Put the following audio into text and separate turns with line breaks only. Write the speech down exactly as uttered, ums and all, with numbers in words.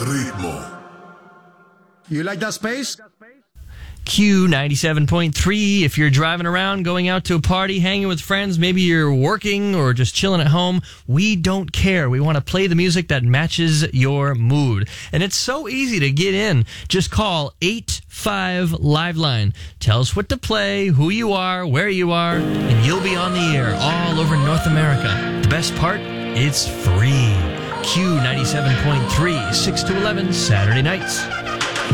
Ritmo.
You like that space?
Q ninety-seven point three. If you're driving around, going out to a party, hanging with friends, maybe you're working or just chilling at home, we don't care. We want to play the music that matches your mood. And it's so easy to get in. Just call eight five Liveline. Tell us what to play, who you are, where you are, and you'll be on the air all over North America. The best part? It's free. Q ninety-seven point three, six to eleven, Saturday nights.